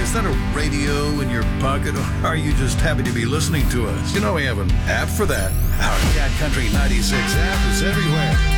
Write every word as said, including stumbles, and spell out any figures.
is that a radio in your pocket, or are you just happy to be listening to us? You know we have an app for that. Our Cat Country ninety-six app is everywhere.